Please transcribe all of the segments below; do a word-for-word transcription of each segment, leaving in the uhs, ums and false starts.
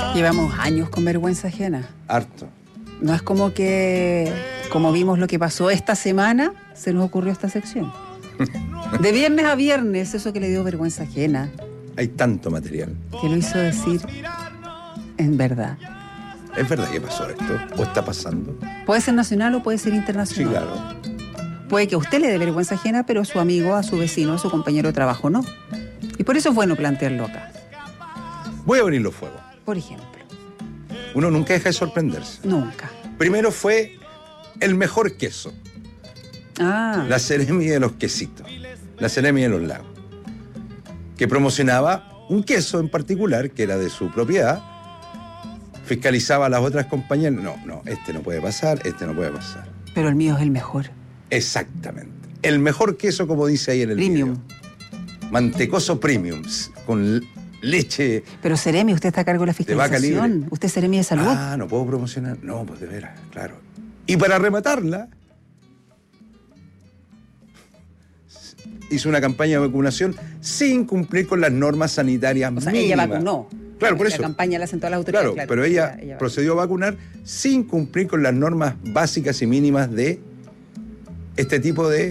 Llevamos años con vergüenza ajena. Harto. No es como que, como vimos lo que pasó esta semana, se nos ocurrió esta sección. De viernes a viernes, eso que le dio vergüenza ajena. Hay tanto material. Que lo hizo decir en verdad. ¿Es verdad que pasó esto? ¿O está pasando? Puede ser nacional o puede ser internacional. Sí, claro. Puede que a usted le dé vergüenza ajena, pero a su amigo, a su vecino, a su compañero de trabajo no. Y por eso es bueno plantearlo acá. Voy a abrir los fuegos. Por ejemplo. Uno nunca deja de sorprenderse. Nunca. Primero fue el mejor queso. Ah. La Ceremi de los quesitos. La Ceremi de los lagos. Que promocionaba un queso en particular, que era de su propiedad. Fiscalizaba a las otras compañías. No, no, este no puede pasar, este no puede pasar. Pero el mío es el mejor. Exactamente. El mejor queso, como dice ahí en el Premium. video. Mantecoso premium, con leche. Pero Ceremi, usted está a cargo de la fiscalización. Usted es Ceremi de salud. Ah, no puedo promocionar. No, pues de veras, claro. Y para rematarla, hizo una campaña de vacunación sin cumplir con las normas sanitarias o sea, mínimas. Ella vacunó. Claro, por la eso. La campaña la hacen todas las autoridades. Claro, claro, pero ella, ella, ella procedió a vacunar sin cumplir con las normas básicas y mínimas de este tipo de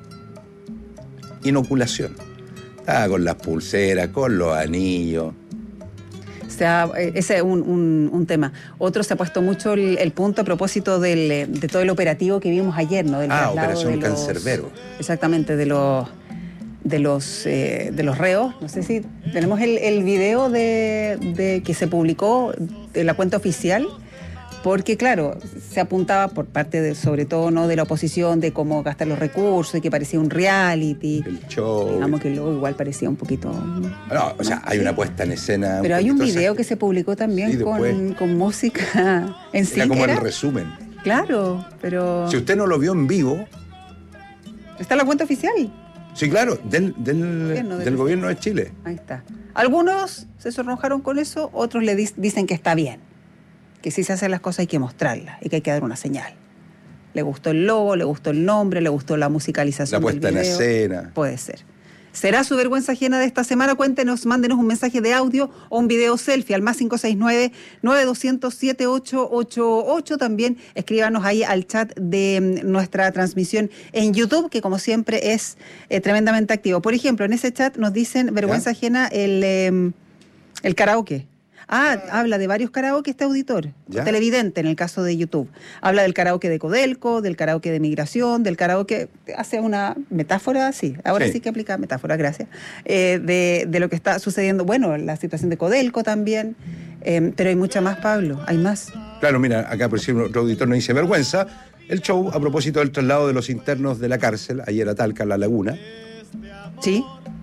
inoculación. Ah, con las pulseras, con los anillos. O sea, ese es un, un, un tema. Otro se ha puesto mucho el, el punto a propósito del, de todo el operativo que vimos ayer, ¿no? Del ah, traslado Operación de los, Cancerbero. Exactamente, de los de los eh, de los reos. No sé si tenemos el, el video de, de que se publicó de la cuenta oficial, porque claro, se apuntaba por parte de, sobre todo, no de la oposición, de cómo gastar los recursos y que parecía un reality. El show. Digamos que luego igual parecía un poquito. No, o sea, hay sí. una puesta en escena. Pero hay un poquito, video o sea, que se publicó también sí, con, con música en sí. Era como ¿era? el resumen. Claro, pero. Si usted no lo vio en vivo. ¿Está en la cuenta oficial? Sí, claro, del, del, Gobierno, del, del gobierno de Chile. Ahí está. Algunos se sonrojaron con eso, otros le di- dicen que está bien. Que si se hacen las cosas hay que mostrarlas y que hay que dar una señal. Le gustó el logo, le gustó el nombre, le gustó la musicalización. La puesta del en video. escena. Puede ser. ¿Será su vergüenza ajena de esta semana? Cuéntenos, mándenos un mensaje de audio o un video selfie al más cinco seis nueve, nueve dos cero cero, siete ocho ocho ocho. También escríbanos ahí al chat de nuestra transmisión en YouTube, que como siempre es eh, tremendamente activo. Por ejemplo, en ese chat nos dicen vergüenza ¿Ya? ajena el, eh, el karaoke. Ah, habla de varios karaoke este auditor, ¿Ya? televidente en el caso de YouTube. Habla del karaoke de Codelco, del karaoke de migración, del karaoke, hace una metáfora, sí, ahora sí, Sí. que aplica metáfora, gracias, eh, de, de lo que está sucediendo, bueno, la situación de Codelco también, eh, pero hay mucha más, Pablo, hay más. Claro, mira, acá por ejemplo otro auditor nos dice vergüenza. El show a propósito del traslado de los internos de la cárcel, ayer a Talca, a La Laguna. ¿Sí?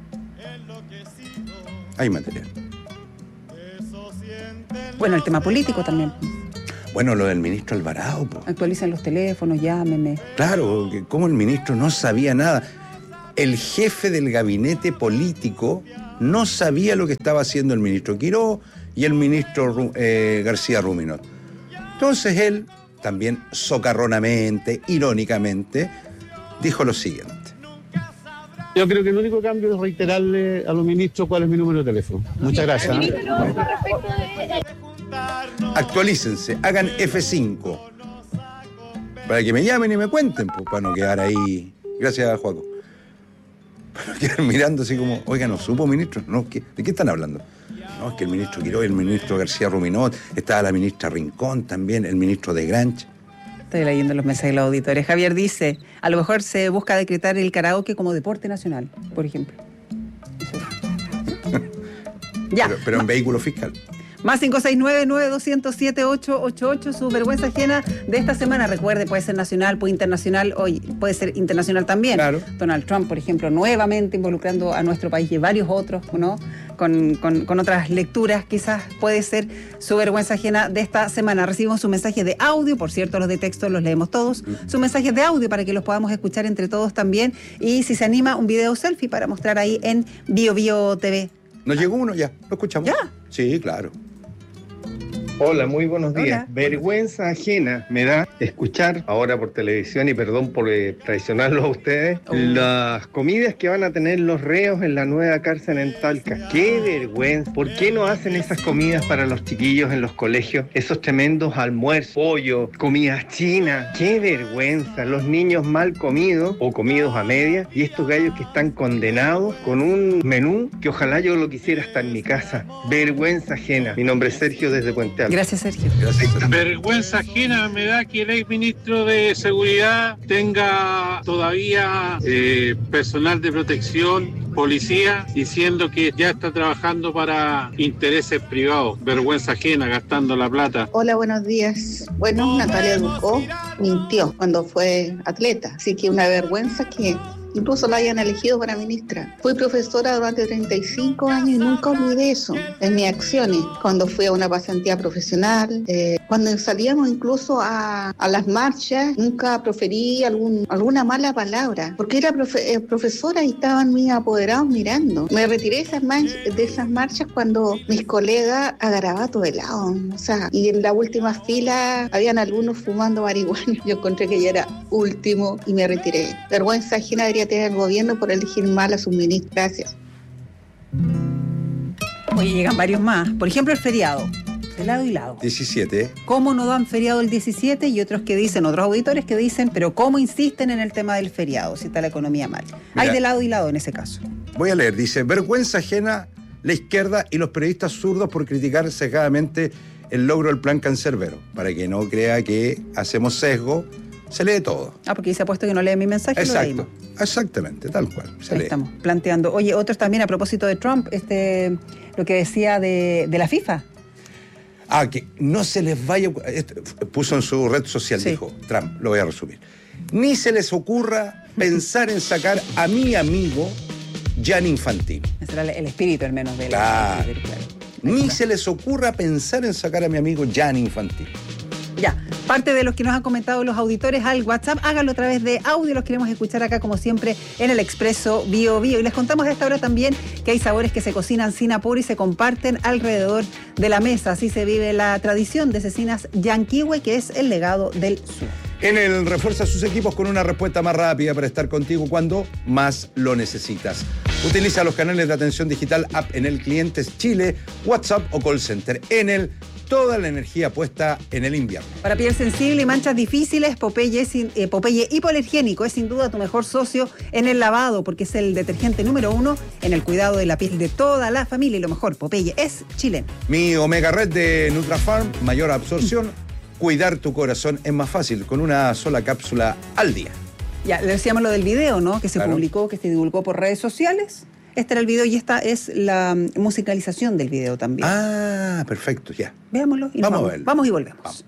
Hay material. Bueno, el tema político también. Bueno, lo del ministro Alvarado, po. Actualicen los teléfonos, llámenme. Claro, que como el ministro no sabía nada. El jefe del gabinete político no sabía lo que estaba haciendo el ministro Quiró y el ministro eh, García Ruminot. Entonces él, también socarronamente, irónicamente, dijo lo siguiente. Yo creo que el único cambio es reiterarle a los ministros cuál es mi número de teléfono. Muchas gracias. Actualícense, hagan F cinco. Para que me llamen y me cuenten, pues, para no quedar ahí. Gracias, Joaco. Para no quedar mirando así como, oiga, ¿no supo, ministro? No, ¿qué? ¿De qué están hablando? No, es que el ministro Quiró y el ministro García Ruminot, estaba la ministra Rincón también, el ministro de Granch. Estoy leyendo los mensajes de los auditores. Javier dice, a lo mejor se busca decretar el karaoke como deporte nacional, por ejemplo. Ya. Pero, pero en vehículo fiscal. Más cinco seis nueve, nueve dos cero cero, siete ocho ocho ocho, su vergüenza ajena de esta semana. Recuerde, puede ser nacional, puede internacional, hoy puede ser internacional también. Claro. Donald Trump, por ejemplo, nuevamente involucrando a nuestro país y varios otros, ¿no? Con, con, con otras lecturas, quizás puede ser su vergüenza ajena de esta semana. Recibimos su mensaje de audio, por cierto, los de texto los leemos todos. Uh-huh. Sus mensajes de audio para que los podamos escuchar entre todos también. Y si se anima, un video selfie para mostrar ahí en Bio Bio T V. Nos llegó uno ya, lo escuchamos. ¿Ya? Sí, claro. Hola, muy buenos días. Hola. Vergüenza ajena me da escuchar ahora por televisión, y perdón por eh, traicionarlos a ustedes, Oh. las comidas que van a tener los reos en la nueva cárcel en Talca. ¡Qué vergüenza! ¿Por qué no hacen esas comidas para los chiquillos en los colegios? Esos tremendos almuerzos, pollo, comidas chinas. ¡Qué vergüenza! Los niños mal comidos o comidos a media, y estos gallos que están condenados con un menú que ojalá yo lo quisiera hasta en mi casa. Vergüenza ajena. Mi nombre es Sergio desde Puente Alto. Gracias, Sergio. Gracias. Vergüenza ajena me da que el ex ministro de Seguridad tenga todavía eh, personal de protección, policía, diciendo que ya está trabajando para intereses privados. Vergüenza ajena, gastando la plata. Hola, buenos días. Bueno, Natalia Ducó mintió cuando fue atleta, así que una vergüenza que incluso la hayan elegido para ministra. Fui profesora durante treinta y cinco años y nunca olvidé eso en mis acciones, cuando fui a una pasantía profesional, eh, cuando salíamos incluso a, a las marchas, nunca proferí algún, alguna mala palabra, porque era profe, eh, profesora y estaban mis apoderados mirando. Me retiré de esas, manch- de esas marchas cuando mis colegas a garabato de lado, o sea, y en la última fila habían algunos fumando marihuana. Yo encontré que ya era último y me retiré. Vergüenza ajena debería tener el gobierno por elegir mal a sus ministros. Gracias. Oye, llegan varios más. Por ejemplo, el feriado. De lado y lado. diecisiete. ¿Cómo no dan feriado el diecisiete? Y otros que dicen, otros auditores que dicen, pero ¿cómo insisten en el tema del feriado si está la economía mal? Hay de lado y lado en ese caso. Voy a leer, dice, vergüenza ajena la izquierda y los periodistas zurdos por criticar sesgadamente el logro del plan cancerbero. Para que no crea que hacemos sesgo, se lee todo. Ah, porque se ha puesto que no lee mi mensaje. Exacto, exactamente, tal cual. Se Ahí lee. estamos planteando. Oye, otros también a propósito de Trump, este, lo que decía de, de la FIFA. Ah, que no se les vaya... Esto, puso en su red social, Sí. dijo Trump, lo voy a resumir. Ni se les ocurra pensar en sacar a mi amigo Gianni Infantino. Ese era el, el espíritu, al menos, de Claro. de- claro. Ni se les ocurra pensar en sacar a mi amigo Gianni Infantino. Ya, parte de los que nos han comentado los auditores al WhatsApp, háganlo a través de audio, los queremos escuchar acá como siempre en el Expreso Bio Bio. Y les contamos a esta hora también que hay sabores que se cocinan sin apuro y se comparten alrededor de la mesa. Así se vive la tradición de Cecinas Yanquihue, que es el legado del sur. En el refuerza sus equipos con una respuesta más rápida para estar contigo cuando más lo necesitas. Utiliza los canales de atención digital app en el Clientes Chile, WhatsApp o call center. En el toda la energía puesta en el invierno. Para piel sensible y manchas difíciles, Popeye, es sin- eh, Popeye Hipoalergénico es sin duda tu mejor socio en el lavado, porque es el detergente número uno en el cuidado de la piel de toda la familia. Y lo mejor, Popeye es chileno. Mi Omega Red de Nutrafarm, mayor absorción. Cuidar tu corazón es más fácil con una sola cápsula al día. Ya, le decíamos lo del video, ¿no? Que se Claro. publicó, que se divulgó por redes sociales. Este era el video y esta es la mm, musicalización del video también. Ah, perfecto, ya. Veámoslo y nos Vamos a vamos. verlo. Vamos y volvemos. Vamos.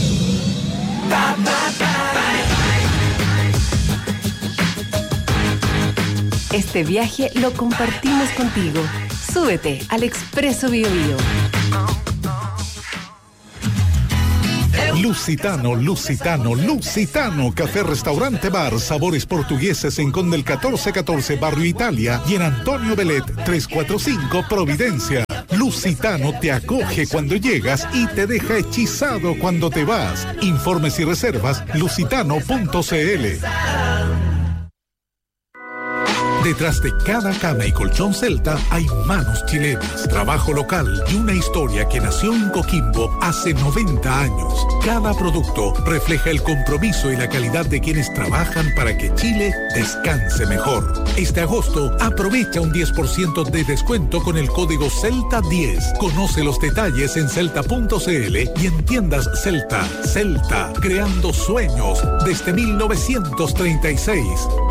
Este viaje lo compartimos contigo. Súbete al Expreso Bio Bio. Lusitano, Lusitano, Lusitano, café, restaurante, bar, sabores portugueses en Conde el catorce catorce, Barrio Italia, y en Antonio Belet, trescientos cuarenta y cinco, Providencia. Lusitano te acoge cuando llegas y te deja hechizado cuando te vas. Informes y reservas, lusitano punto c l. Detrás de cada cama y colchón Celta hay manos chilenas, trabajo local y una historia que nació en Coquimbo hace noventa años. Cada producto refleja el compromiso y la calidad de quienes trabajan para que Chile descanse mejor. Este agosto aprovecha un diez por ciento de descuento con el código Celta diez. Conoce los detalles en celta punto c l y en tiendas Celta. Celta, creando sueños desde mil novecientos treinta y seis.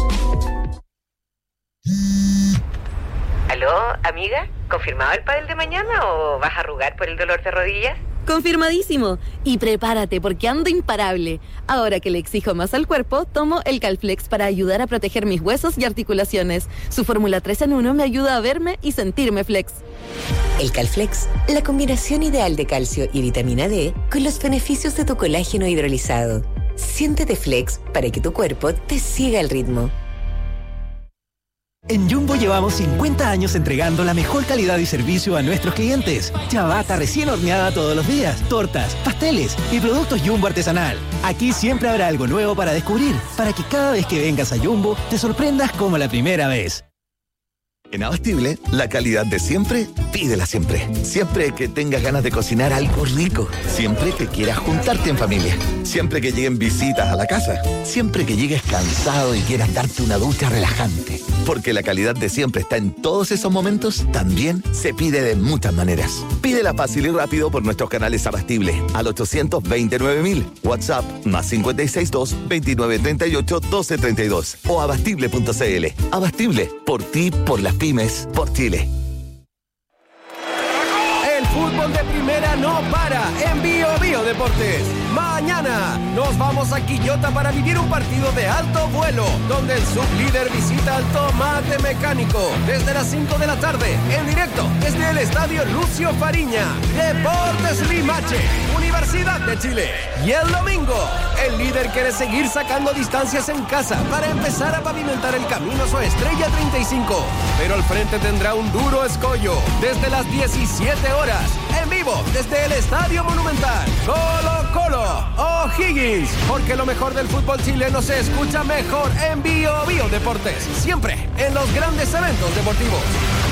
¿Aló, amiga? ¿Confirmado el pádel de mañana o vas a arrugar por el dolor de rodillas? Confirmadísimo. Y prepárate porque ando imparable. Ahora que le exijo más al cuerpo, tomo el Calflex para ayudar a proteger mis huesos y articulaciones. Su fórmula tres en uno me ayuda a verme y sentirme flex. El Calflex, la combinación ideal de calcio y vitamina D con los beneficios de tu colágeno hidrolizado. Siéntete flex para que tu cuerpo te siga el ritmo. En Jumbo llevamos cincuenta años entregando la mejor calidad y servicio a nuestros clientes. Ciabatta recién horneada todos los días, tortas, pasteles y productos Jumbo artesanal. Aquí siempre habrá algo nuevo para descubrir, para que cada vez que vengas a Jumbo te sorprendas como la primera vez. En Abastible, la calidad de siempre, pídela siempre. Siempre que tengas ganas de cocinar algo rico. Siempre que quieras juntarte en familia. Siempre que lleguen visitas a la casa. Siempre que llegues cansado y quieras darte una ducha relajante. Porque la calidad de siempre está en todos esos momentos, también se pide de muchas maneras. Pídela fácil y rápido por nuestros canales Abastible al ochocientos veintinueve mil. WhatsApp más cinco seis dos, veintinueve treinta y ocho, doce treinta y dos o abastible punto cl. Abastible, por ti, por las pymes, por Chile. El fútbol de primera no para en Bio Bio Deportes. Mañana nos vamos a Quillota para vivir un partido de alto vuelo, donde el sublíder visita al Tomate Mecánico desde las cinco de la tarde, en directo desde el Estadio Lucio Fariña. Deportes Limache, Universidad de Chile. Y el domingo, el líder quiere seguir sacando distancias en casa para empezar a pavimentar el camino a su estrella treinta y cinco. Pero al frente tendrá un duro escollo desde las diecisiete horas, en vivo desde el Estadio Monumental. Colo Colo O'Higgins, porque lo mejor del fútbol chileno se escucha mejor en Bio Bio Deportes, siempre en los grandes eventos deportivos.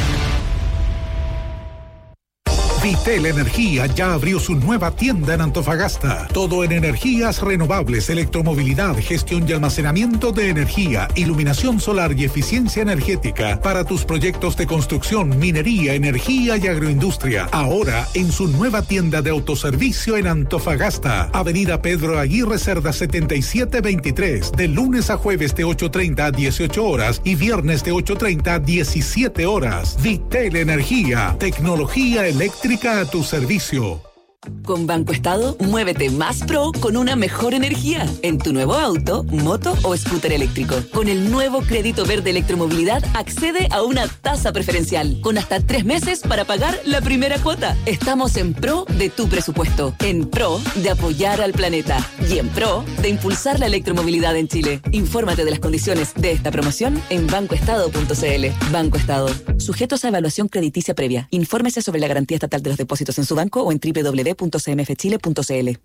Vitel Energía ya abrió su nueva tienda en Antofagasta. Todo en energías renovables, electromovilidad, gestión y almacenamiento de energía, iluminación solar y eficiencia energética para tus proyectos de construcción, minería, energía y agroindustria. Ahora en su nueva tienda de autoservicio en Antofagasta. Avenida Pedro Aguirre Cerda setenta y siete veintitrés. De lunes a jueves de ocho treinta a dieciocho horas y viernes de ocho treinta a diecisiete horas. Vitel Energía. Tecnología eléctrica a tu servicio. Con Banco Estado, muévete más pro con una mejor energía en tu nuevo auto, moto o scooter eléctrico. Con el nuevo crédito verde electromovilidad, accede a una tasa preferencial con hasta tres meses para pagar la primera cuota. Estamos en pro de tu presupuesto, en pro de apoyar al planeta y en pro de impulsar la electromovilidad en Chile. Infórmate de las condiciones de esta promoción en banco estado punto cl. Banco Estado. Sujetos a evaluación crediticia previa. Infórmese sobre la garantía estatal de los depósitos en su banco o en doble u doble u doble u punto c m f chile punto c l.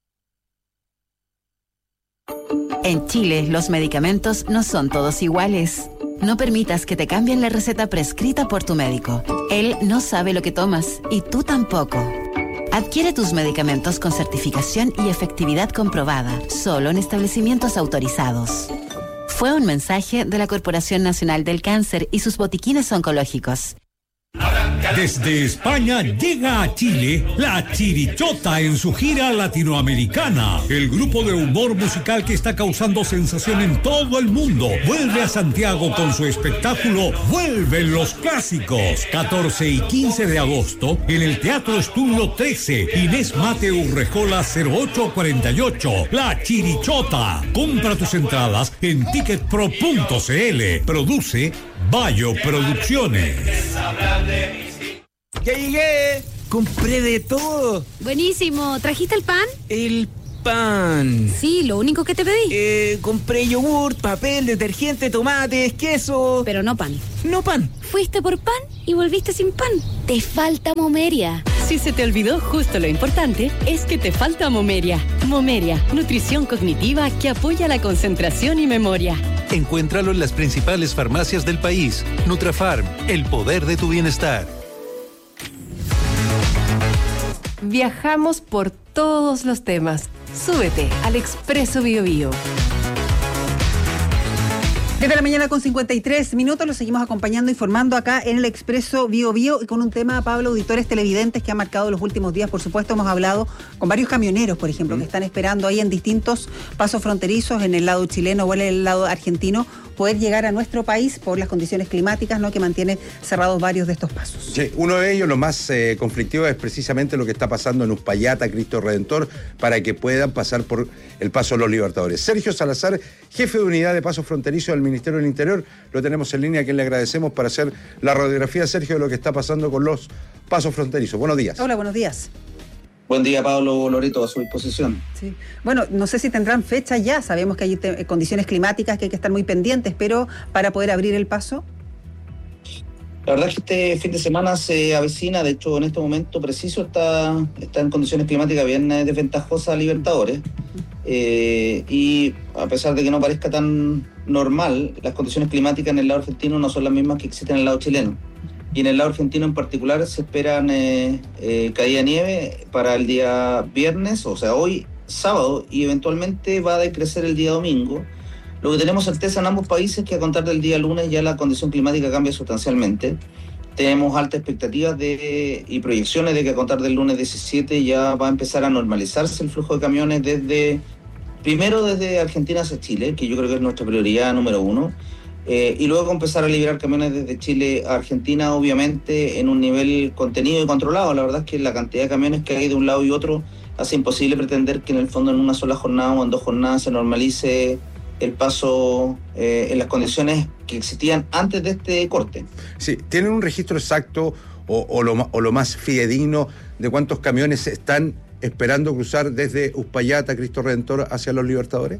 En Chile, los medicamentos no son todos iguales. No permitas que te cambien la receta prescrita por tu médico. Él no sabe lo que tomas y tú tampoco. Adquiere tus medicamentos con certificación y efectividad comprobada, solo en establecimientos autorizados. Fue un mensaje de la Corporación Nacional del Cáncer y sus botiquines oncológicos. Desde España llega a Chile La Chirichota en su gira latinoamericana. El grupo de humor musical que está causando sensación en todo el mundo vuelve a Santiago con su espectáculo Vuelven los Clásicos. catorce y quince de agosto en el Teatro Estudio trece, Inés Mate Urrejola cero ocho cuarenta y ocho. La Chirichota. Compra tus entradas en ticketpro punto cl. Produce Bayo Producciones. ¡Ya llegué! ¡Compré de todo! Buenísimo. ¿Trajiste el pan? El pan. Sí, lo único que te pedí. Eh, compré yogur, papel, detergente, tomates, queso. Pero no pan. No pan. Fuiste por pan y volviste sin pan. Te falta Momeria. Si se te olvidó justo lo importante, es que te falta Momeria. Momeria, nutrición cognitiva que apoya la concentración y memoria. Encuéntralo en las principales farmacias del país. Nutrafarm, el poder de tu bienestar. Viajamos por todos los temas. Súbete al Expreso Bio Bio. Desde la mañana con cincuenta y tres minutos lo seguimos acompañando, informando acá en el Expreso Bio Bio y con un tema, Pablo, auditores televidentes que ha marcado los últimos días. Por supuesto, hemos hablado con varios camioneros, por ejemplo, mm. que están esperando ahí en distintos pasos fronterizos, en el lado chileno o en el lado argentino, poder llegar a nuestro país por las condiciones climáticas, ¿no?, que mantiene cerrados varios de estos pasos. Sí, uno de ellos, lo más eh, conflictivo, es precisamente lo que está pasando en Uspallata, Cristo Redentor, para que puedan pasar por el Paso de los Libertadores. Sergio Salazar, jefe de unidad de paso fronterizo del Ministerio del Interior, lo tenemos en línea, a quien le agradecemos para hacer la radiografía, Sergio, de lo que está pasando con los pasos fronterizos. Buenos días. Hola, buenos días. Buen día, Pablo Loreto, a su disposición. Sí. Bueno, no sé si tendrán fecha ya, sabemos que hay te- condiciones climáticas que hay que estar muy pendientes, pero para poder abrir el paso. La verdad es que este fin de semana se avecina, de hecho en este momento preciso está, está en condiciones climáticas bien eh, desventajosas a Libertadores. Eh, y a pesar de que no parezca tan normal, las condiciones climáticas en el lado argentino no son las mismas que existen en el lado chileno. Y en el lado argentino en particular se esperan eh, eh, caída de nieve para el día viernes, o sea hoy sábado, y eventualmente va a decrecer el día domingo. Lo que tenemos certeza en ambos países es que a contar del día lunes ya la condición climática cambia sustancialmente. Tenemos altas expectativas de, y proyecciones de que a contar del lunes diecisiete ya va a empezar a normalizarse el flujo de camiones desde, primero desde Argentina hacia Chile, que yo creo que es nuestra prioridad número uno, eh, y luego empezar a liberar camiones desde Chile a Argentina, obviamente en un nivel contenido y controlado. La verdad es que la cantidad de camiones que hay de un lado y otro hace imposible pretender que en el fondo en una sola jornada o en dos jornadas se normalice el paso eh, en las condiciones que existían antes de este corte. Sí, ¿tienen un registro exacto o, o, lo, o lo más fidedigno de cuántos camiones están esperando cruzar desde Uspallata, Cristo Redentor, hacia los Libertadores?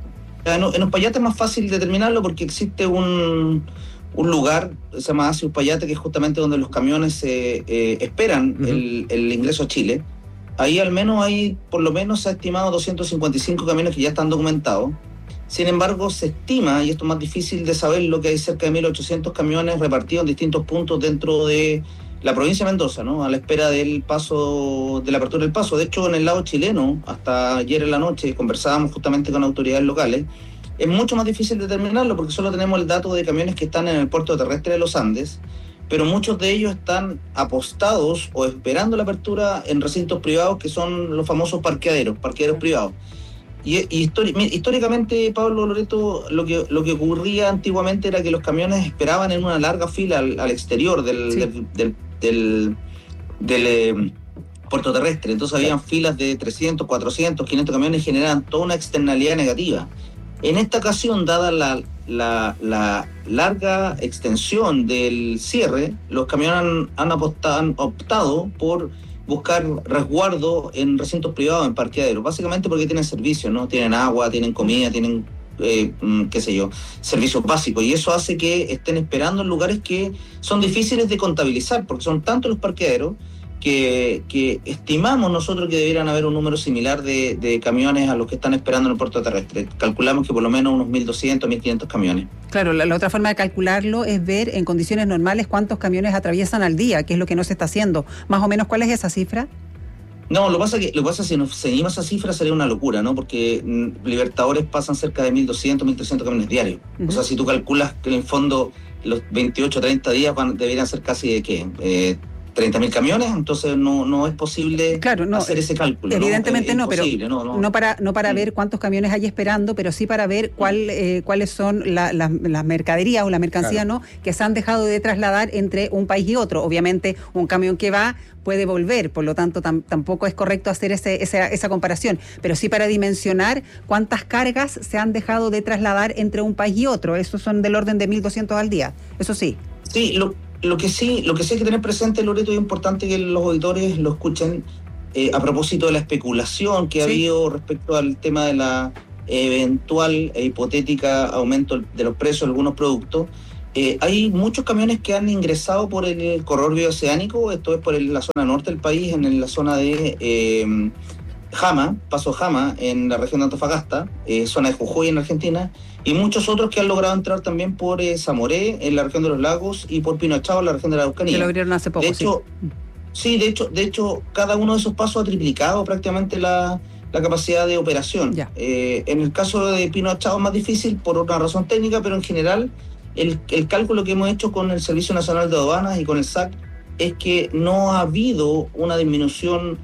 En, en Uspallata es más fácil determinarlo porque existe un, un lugar, se llama Hacia Uspallata, que es justamente donde los camiones eh, eh, esperan uh-huh. el, el ingreso a Chile. Ahí al menos hay, por lo menos se ha estimado doscientos cincuenta y cinco camiones que ya están documentados. Sin embargo, se estima, y esto es más difícil de saber, lo que hay cerca de mil ochocientos camiones repartidos en distintos puntos dentro de la provincia de Mendoza, ¿no? A la espera del paso, de la apertura del paso. De hecho, en el lado chileno, hasta ayer en la noche, conversábamos justamente con autoridades locales, es mucho más difícil determinarlo porque solo tenemos el dato de camiones que están en el puerto terrestre de los Andes, pero muchos de ellos están apostados o esperando la apertura en recintos privados que son los famosos parqueaderos, parqueaderos privados. Y, y histori- históricamente, Pablo, Loreto, lo que, lo que ocurría antiguamente era que los camiones esperaban en una larga fila al, al exterior del, sí. del, del, del, del eh, puerto terrestre. Entonces habían filas de trescientos, cuatrocientos, quinientos camiones y generaban toda una externalidad negativa. En esta ocasión, dada la, la, la larga extensión del cierre, los camiones han, han, apostado, han optado por buscar resguardo en recintos privados, en parqueaderos, básicamente porque tienen servicios, ¿no? Tienen agua, tienen comida, tienen, eh, qué sé yo, servicios básicos, y eso hace que estén esperando en lugares que son difíciles de contabilizar, porque son tantos los parqueaderos que, que estimamos nosotros que deberían haber un número similar de, de camiones a los que están esperando en el puerto terrestre. Calculamos que por lo menos unos mil doscientos, mil quinientos camiones. Claro, la, la otra forma de calcularlo es ver en condiciones normales cuántos camiones atraviesan al día, que es lo que no se está haciendo. Más o menos, ¿cuál es esa cifra? No, lo que pasa es que, lo que pasa es que si nos seguimos esa cifra sería una locura, ¿no? Porque mm, Libertadores pasan cerca de mil doscientos, mil trescientos camiones diarios. Uh-huh. O sea, si tú calculas que en el fondo los veintiocho, treinta días van, deberían ser casi de ¿qué? Eh, treinta mil camiones, entonces no, no es posible claro, no, hacer ese cálculo. Evidentemente no, no pero no, no. no para, no para mm. ver cuántos camiones hay esperando, pero sí para ver cuál, eh, cuáles son la, la, las mercaderías o la mercancía claro. ¿no? que se han dejado de trasladar entre un país y otro. Obviamente un camión que va puede volver, por lo tanto tam, tampoco es correcto hacer ese, esa, esa comparación, pero sí para dimensionar cuántas cargas se han dejado de trasladar entre un país y otro. Esos son del orden de mil doscientos al día, eso sí. Sí, lo Lo que sí, lo que sí hay que tener presente, Loreto, y es importante que los auditores lo escuchen eh, a propósito de la especulación que sí. ha habido respecto al tema de la eventual e hipotética aumento de los precios de algunos productos. Eh, hay muchos camiones que han ingresado por el corredor bioceánico, esto es por el, la zona norte del país, en la zona de eh, Jama, Paso Jama, en la región de Antofagasta, eh, zona de Jujuy en Argentina, y muchos otros que han logrado entrar también por eh, Zamoré, en la región de los lagos, y por Pinochao, en la región de la Araucanía. Que lo abrieron hace poco, de hecho, sí. Sí, de hecho, de hecho, cada uno de esos pasos ha triplicado prácticamente la, la capacidad de operación. Eh, en el caso de Pinochao es más difícil por una razón técnica, pero en general el, el cálculo que hemos hecho con el Servicio Nacional de Aduanas y con el S A C es que no ha habido una disminución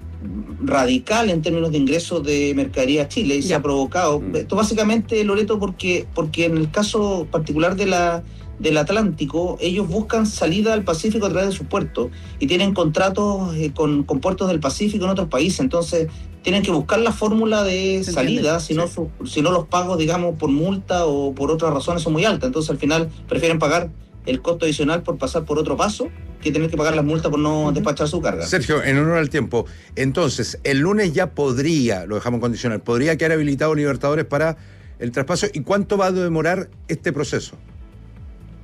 radical en términos de ingresos de mercadería a Chile y ya. se ha provocado esto básicamente, Loreto, porque porque en el caso particular de la del Atlántico, ellos buscan salida al Pacífico a través de sus puertos y tienen contratos eh, con, con puertos del Pacífico en otros países, entonces tienen que buscar la fórmula de se salida, si no, sí. si no los pagos, digamos, por multa o por otras razones son muy altas, entonces al final prefieren pagar el costo adicional por pasar por otro paso que tener que pagar las multas por no uh-huh. despachar su carga. Sergio, en honor al tiempo, entonces, el lunes ya podría, lo dejamos condicional, podría quedar habilitado Libertadores para el traspaso, ¿y cuánto va a demorar este proceso?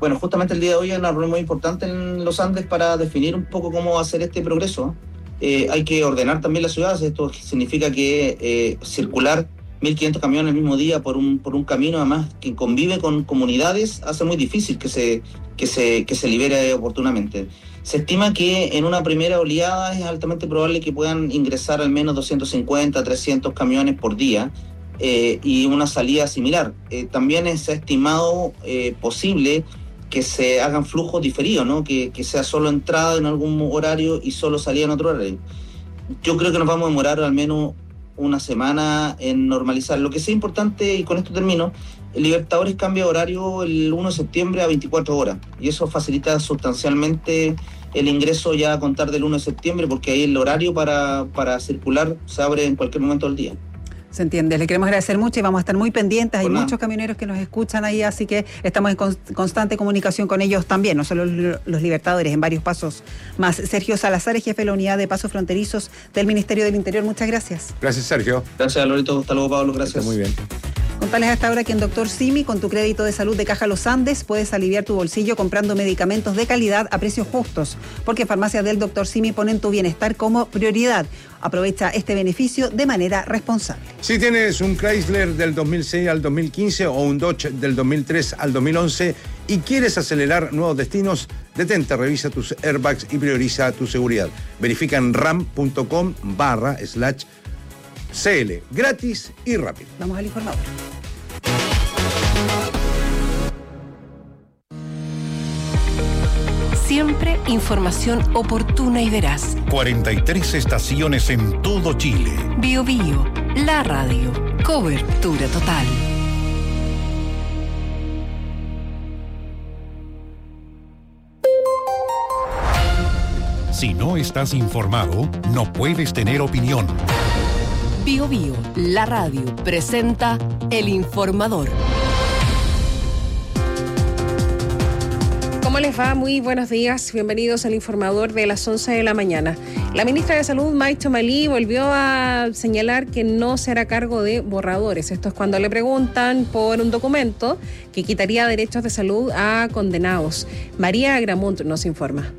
Bueno, justamente el día de hoy hay una reunión muy importante en los Andes para definir un poco cómo va a ser este progreso. Eh, hay que ordenar también las ciudades. Esto significa que eh, circular mil quinientos camiones el mismo día por un, por un camino, además que convive con comunidades, hace muy difícil que se, que se, que se libere oportunamente. Se estima que en una primera oleada es altamente probable que puedan ingresar al menos doscientos cincuenta, trescientos camiones por día eh, y una salida similar. Eh, también se ha estimado eh, posible que se hagan flujos diferidos, ¿no? Que, que sea solo entrada en algún horario y solo salida en otro horario. Yo creo que nos vamos a demorar al menos una semana en normalizar. Lo que sí es importante, y con esto termino, el Libertadores cambia horario el uno de septiembre a veinticuatro horas, y eso facilita sustancialmente el ingreso ya a contar del uno de septiembre, porque ahí el horario para, para circular se abre en cualquier momento del día. Se entiende, le queremos agradecer mucho y vamos a estar muy pendientes. Hay Hola. muchos camioneros que nos escuchan ahí, así que estamos en const- constante comunicación con ellos también, no solo los Libertadores, en varios pasos más. Sergio Salazar, jefe de la unidad de pasos fronterizos del Ministerio del Interior, muchas gracias. Gracias, Sergio. Gracias, Lorito. Hasta luego, Pablo. Gracias. Está muy bien. Contarles hasta ahora que en Doctor Simi, con tu crédito de salud de Caja Los Andes, puedes aliviar tu bolsillo comprando medicamentos de calidad a precios justos, porque Farmacias del Doctor Simi ponen tu bienestar como prioridad. Aprovecha este beneficio de manera responsable. Si tienes un Chrysler del dos mil seis al dos mil quince o un Dodge del dos mil tres al dos mil once y quieres acelerar nuevos destinos, detente, revisa tus airbags y prioriza tu seguridad. Verifica en ram.com barra slash CL, gratis y rápido. Vamos al informador. Siempre información oportuna y veraz. cuarenta y tres estaciones en todo Chile. Bio Bio, la radio. Cobertura total. Si no estás informado, no puedes tener opinión. Bio Bio, la radio, presenta El Informador. ¿Cómo les va? Muy buenos días. Bienvenidos al Informador de las once de la mañana. La ministra de Salud, Mike Chomalí, volvió a señalar que no se hará cargo de borradores. Esto es cuando le preguntan por un documento que quitaría derechos de salud a condenados. María Gramunt nos informa.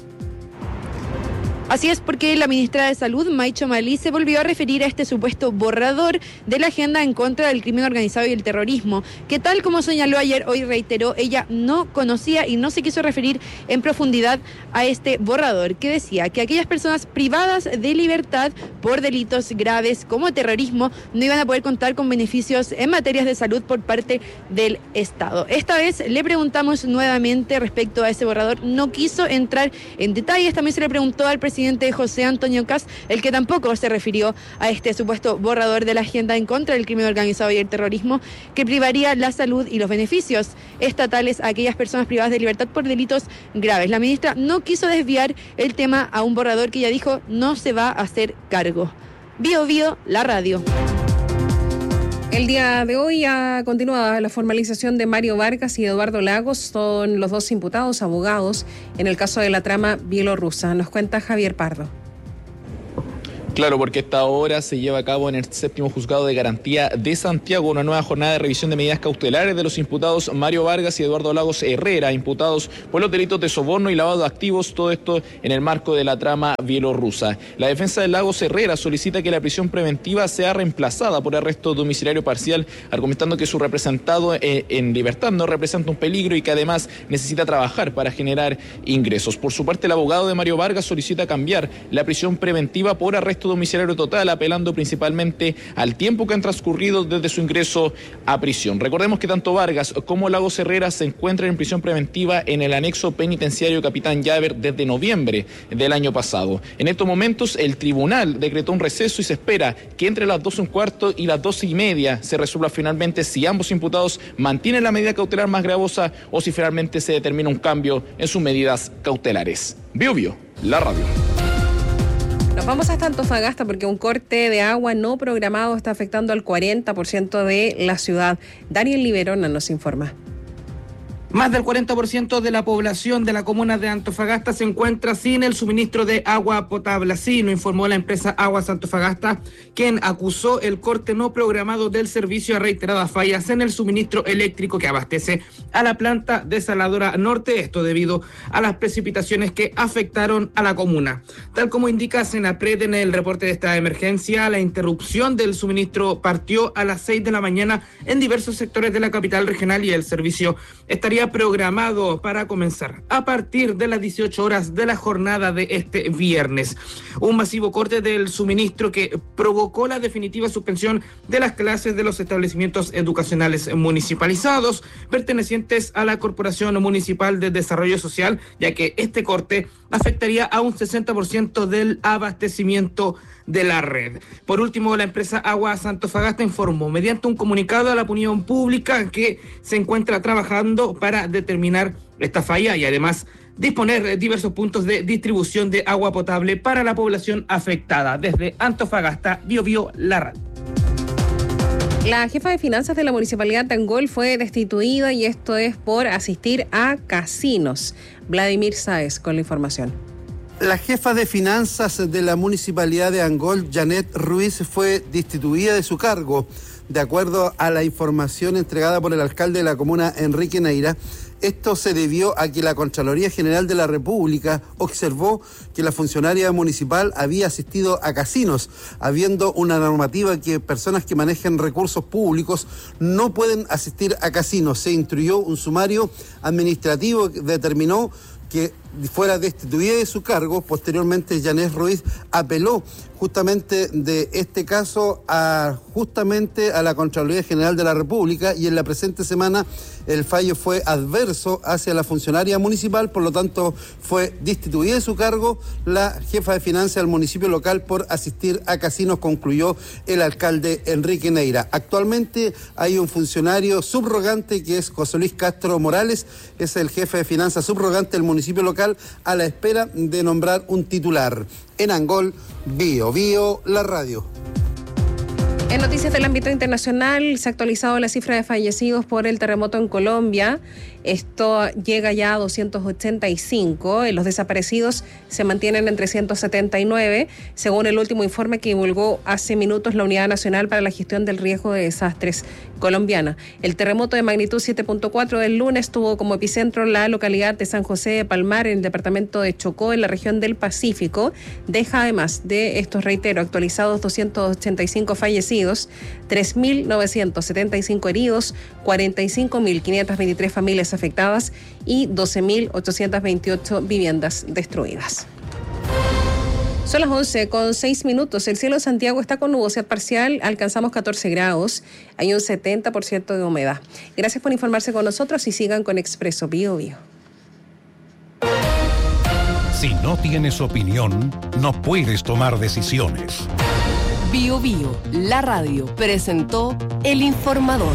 Así es, porque la ministra de Salud, Mike Chomalí, se volvió a referir a este supuesto borrador de la agenda en contra del crimen organizado y el terrorismo, que tal como señaló ayer, hoy reiteró, ella no conocía y no se quiso referir en profundidad a este borrador, que decía que aquellas personas privadas de libertad por delitos graves como terrorismo no iban a poder contar con beneficios en materias de salud por parte del Estado. Esta vez le preguntamos nuevamente respecto a ese borrador, no quiso entrar en detalles, también se le preguntó al presidente José Antonio Kast, el que tampoco se refirió a este supuesto borrador de la agenda en contra del crimen organizado y el terrorismo que privaría la salud y los beneficios estatales a aquellas personas privadas de libertad por delitos graves. La ministra no quiso desviar el tema a un borrador que ella dijo no se va a hacer cargo. Bio Bio, la radio. El día de hoy ha continuado la formalización de Mario Vargas y Eduardo Lagos, son los dos imputados abogados en el caso de la trama bielorrusa. Nos cuenta Javier Pardo. Claro, porque esta hora se lleva a cabo en el séptimo juzgado de garantía de Santiago una nueva jornada de revisión de medidas cautelares de los imputados Mario Vargas y Eduardo Lagos Herrera, imputados por los delitos de soborno y lavado de activos, todo esto en el marco de la trama bielorrusa. La defensa de Lagos Herrera solicita que la prisión preventiva sea reemplazada por arresto domiciliario parcial, argumentando que su representado en libertad no representa un peligro y que además necesita trabajar para generar ingresos. Por su parte, el abogado de Mario Vargas solicita cambiar la prisión preventiva por arresto domiciliario total, apelando principalmente al tiempo que han transcurrido desde su ingreso a prisión. Recordemos que tanto Vargas como Lagos Herrera se encuentran en prisión preventiva en el anexo penitenciario Capitán Llaver desde noviembre del año pasado. En estos momentos el tribunal decretó un receso y se espera que entre las doce y un cuarto y las doce y media se resuelva finalmente si ambos imputados mantienen la medida cautelar más gravosa o si finalmente se determina un cambio en sus medidas cautelares. Bio Bio, la radio. Nos vamos hasta Antofagasta porque un corte de agua no programado está afectando al cuarenta por ciento de la ciudad. Daniel Liberona nos informa. Más del cuarenta por ciento de la población de la comuna de Antofagasta se encuentra sin el suministro de agua potable. Así lo informó la empresa Aguas Antofagasta, quien acusó el corte no programado del servicio a reiteradas fallas en el suministro eléctrico que abastece a la planta desaladora norte, esto debido a las precipitaciones que afectaron a la comuna. Tal como indica Senapred en el reporte de esta emergencia, la interrupción del suministro partió a las seis de la mañana en diversos sectores de la capital regional y el servicio estaría programado para comenzar a partir de las dieciocho horas de la jornada de este viernes. Un masivo corte del suministro que provocó la definitiva suspensión de las clases de los establecimientos educacionales municipalizados pertenecientes a la Corporación Municipal de Desarrollo Social, ya que este corte afectaría a un sesenta por ciento del abastecimiento de la red. Por último, la empresa Aguas Antofagasta informó mediante un comunicado a la opinión pública que se encuentra trabajando para determinar esta falla y además disponer diversos puntos de distribución de agua potable para la población afectada. Desde Antofagasta, Bio Bio, la radio. La jefa de finanzas de la Municipalidad de Angol fue destituida y esto es por asistir a casinos. Vladimir Sáez con la información. La jefa de finanzas de la Municipalidad de Angol, Janet Ruiz, fue destituida de su cargo. De acuerdo a la información entregada por el alcalde de la comuna, Enrique Neira, esto se debió a que la Contraloría General de la República observó que la funcionaria municipal había asistido a casinos, habiendo una normativa que personas que manejen recursos públicos no pueden asistir a casinos. Se instruyó un sumario administrativo que determinó que fuera destituida de su cargo. Posteriormente, Janet Ruiz apeló justamente de este caso a justamente a la Contraloría General de la República y en la presente semana el fallo fue adverso hacia la funcionaria municipal, por lo tanto fue destituida de su cargo la jefa de finanzas del municipio local por asistir a casinos, concluyó el alcalde Enrique Neira. Actualmente hay un funcionario subrogante que es José Luis Castro Morales, es el jefe de finanzas subrogante del municipio local a la espera de nombrar un titular. En Angol, Bio Bio, la radio. En noticias del ámbito internacional, se ha actualizado la cifra de fallecidos por el terremoto en Colombia. Esto llega ya a doscientos ochenta y cinco. Los desaparecidos se mantienen en trescientos setenta y nueve, según el último informe que divulgó hace minutos la Unidad Nacional para la Gestión del Riesgo de Desastres colombiana. El terremoto de magnitud siete punto cuatro del lunes tuvo como epicentro la localidad de San José de Palmar, en el departamento de Chocó, en la región del Pacífico. Deja además de estos, reitero, actualizados doscientos ochenta y cinco fallecidos, tres mil novecientos setenta y cinco heridos, cuarenta y cinco mil quinientas veintitrés familias afectadas y doce mil ochocientas veintiocho viviendas destruidas. Son las once con seis minutos. El cielo de Santiago está con nubosidad parcial. Alcanzamos catorce grados. Hay un setenta por ciento de humedad. Gracias por informarse con nosotros y sigan con Expreso Bio Bio. Si no tienes opinión, no puedes tomar decisiones. Bio Bio, la radio, presentó El Informador.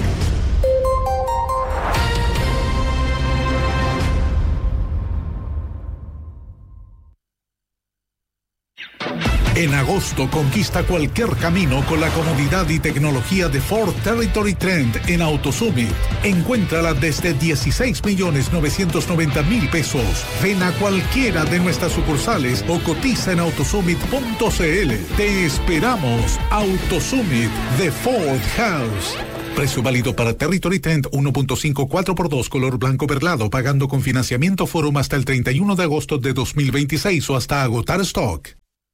En agosto conquista cualquier camino con la comodidad y tecnología de Ford Territory Trend en AutoSummit. Encuéntrala desde dieciséis millones novecientos noventa mil pesos. Ven a cualquiera de nuestras sucursales o cotiza en autosummit punto cl. Te esperamos. AutoSummit de Ford House. Precio válido para Territory Trend uno punto cinco cuatro por dos color blanco perlado, pagando con financiamiento Forum hasta el treinta y uno de agosto de dos mil veintiséis o hasta agotar stock.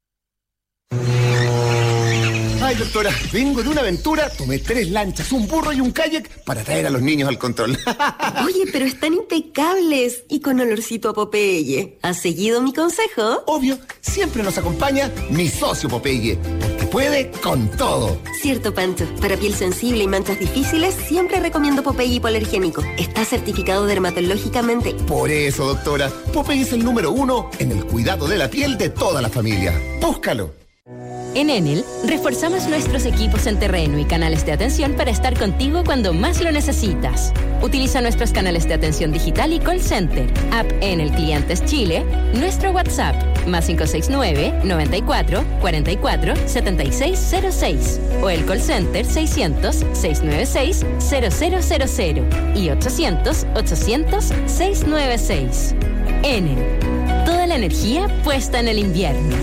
Ay, doctora, vengo de una aventura, tomé tres lanchas, un burro y un kayak para traer a los niños al control. Oye, pero están impecables y con olorcito a Popeye. ¿Has seguido mi consejo? Obvio, siempre nos acompaña mi socio Popeye, porque puede con todo. Cierto, Pancho. Para piel sensible y manchas difíciles, siempre recomiendo Popeye hipoalergénico. Está certificado dermatológicamente. Por eso, doctora, Popeye es el número uno en el cuidado de la piel de toda la familia. Búscalo. En Enel, reforzamos nuestros equipos en terreno y canales de atención para estar contigo cuando más lo necesitas. Utiliza nuestros canales de atención digital y call center, app Enel Clientes Chile, nuestro WhatsApp más cinco seis nueve, noventa y cuatro, cuarenta y cuatro, setenta y seis cero seis o el call center seiscientos, seiscientos noventa y seis, cero cero cero cero y ochocientos, ochocientos, seiscientos noventa y seis. Enel. Toda la energía puesta en el invierno.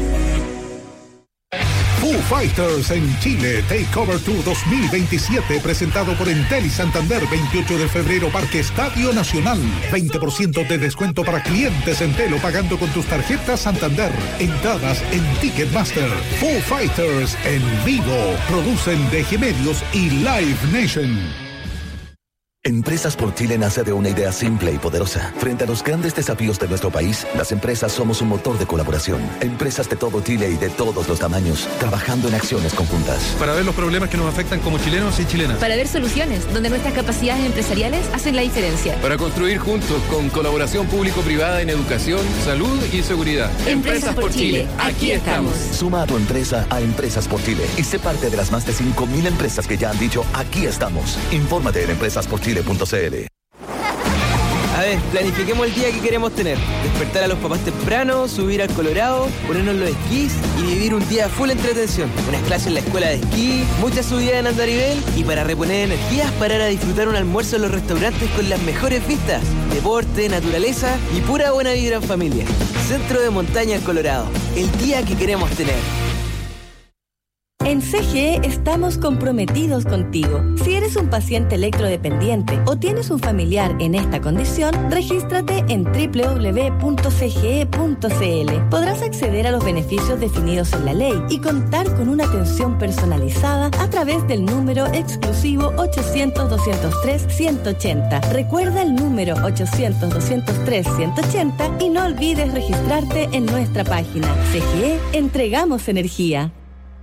Foo Fighters en Chile Takeover Tour dos mil veintisiete, presentado por Entel y Santander, veintiocho de febrero, Parque Estadio Nacional. veinte por ciento de descuento para clientes Entel o pagando con tus tarjetas Santander. Entradas en Ticketmaster. Foo Fighters en vivo. Producen D G Medios y Live Nation. Empresas por Chile nace de una idea simple y poderosa. Frente a los grandes desafíos de nuestro país, las empresas somos un motor de colaboración. Empresas de todo Chile y de todos los tamaños, trabajando en acciones conjuntas. Para ver los problemas que nos afectan como chilenos y chilenas. Para ver soluciones donde nuestras capacidades empresariales hacen la diferencia. Para construir juntos con colaboración público-privada en educación, salud y seguridad. Empresas, Empresas por Chile, aquí estamos. Suma a tu empresa a Empresas por Chile y sé parte de las más de cinco mil empresas que ya han dicho aquí estamos. Infórmate en empresas por chile punto c l. A ver, planifiquemos el día que queremos tener. Despertar a los papás temprano, subir al Colorado, ponernos los esquís y vivir un día full entretención. Unas clases en la escuela de esquí, muchas subidas en andarivel y para reponer energías, parar a disfrutar un almuerzo en los restaurantes con las mejores vistas. Deporte, naturaleza y pura buena vibra en familia. Centro de Montaña en Colorado. El día que queremos tener. En C G E estamos comprometidos contigo. Si eres un paciente electrodependiente o tienes un familiar en esta condición, regístrate en doble u doble u doble u punto c g e punto c l. Podrás acceder a los beneficios definidos en la ley y contar con una atención personalizada a través del número exclusivo ochocientos, doscientos tres, ciento ochenta. Recuerda el número ochocientos, doscientos tres, ciento ochenta y no olvides registrarte en nuestra página. C G E, entregamos energía.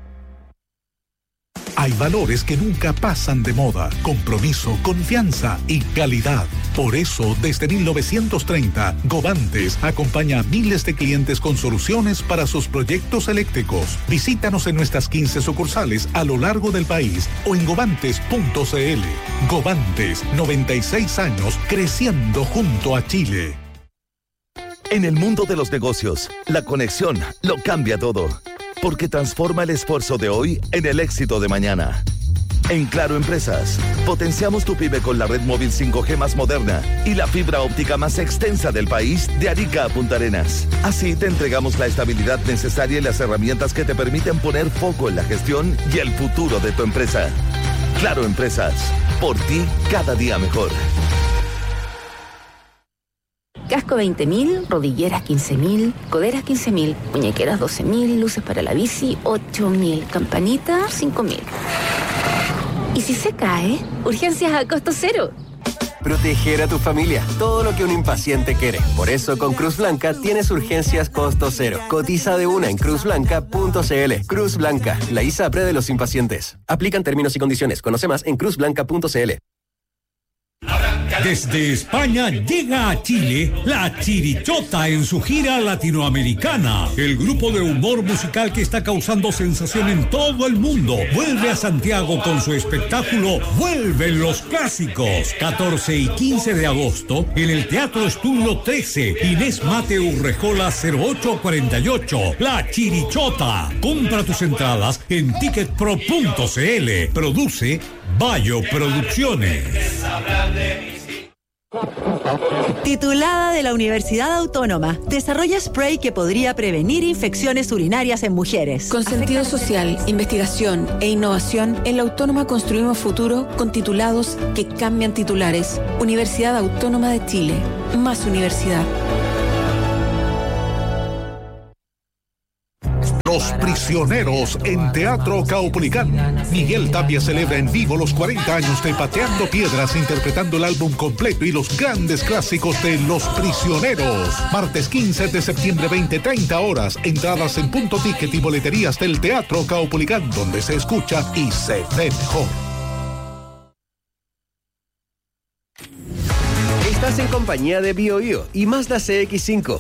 Hay valores que nunca pasan de moda: compromiso, confianza y calidad. Por eso, desde mil novecientos treinta, Govantes acompaña a miles de clientes con soluciones para sus proyectos eléctricos. Visítanos en nuestras quince sucursales a lo largo del país o en govantes punto c l. Govantes, noventa y seis años creciendo junto a Chile. En el mundo de los negocios, la conexión lo cambia todo. Porque transforma el esfuerzo de hoy en el éxito de mañana. En Claro Empresas, potenciamos tu pyme con la red móvil cinco G más moderna y la fibra óptica más extensa del país, de Arica a Punta Arenas. Así te entregamos la estabilidad necesaria y las herramientas que te permiten poner foco en la gestión y el futuro de tu empresa. Claro Empresas, por ti cada día mejor. Casco veinte mil, rodilleras quince mil, coderas quince mil, muñequeras doce mil, luces para la bici ocho mil, campanita cinco mil. ¿Y si se cae? Urgencias a costo cero. Proteger a tu familia, todo lo que un impaciente quiere. Por eso con Cruz Blanca tienes urgencias costo cero. Cotiza de una en cruz blanca punto c l. Cruz Blanca, la ISAPRE de los impacientes. Aplican términos y condiciones. Conoce más en cruz blanca punto c l. Desde España llega a Chile La Chirichota en su gira latinoamericana. El grupo de humor musical que está causando sensación en todo el mundo vuelve a Santiago con su espectáculo Vuelven los Clásicos. catorce y quince de agosto en el Teatro Estudio trece, Inés Mate Urrejola cero ocho cuarenta y ocho. La Chirichota. Compra tus entradas en ticketpro punto c l. Produce Bayo Producciones. Titulada de la Universidad Autónoma, desarrolla spray que podría prevenir infecciones urinarias en mujeres. Con sentido social, investigación e innovación, en la Autónoma construimos futuro con titulados que cambian titulares. Universidad Autónoma de Chile. Más universidad. Los Prisioneros en Teatro Caupolicán. Miguel Tapia celebra en vivo los cuarenta años de Pateando Piedras, interpretando el álbum completo y los grandes clásicos de Los Prisioneros. Martes quince de septiembre, veinte treinta horas. Entradas en Punto Ticket y boleterías del Teatro Caupolicán, donde se escucha y se ve mejor. Estás en compañía de Bio Bio y Mazda C X cinco.